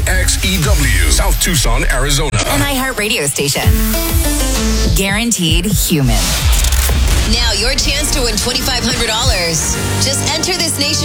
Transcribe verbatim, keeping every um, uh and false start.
X E W, South Tucson, Arizona. An iHeart radio station. Guaranteed human. Now your chance to win twenty-five hundred dollars. Just enter this nation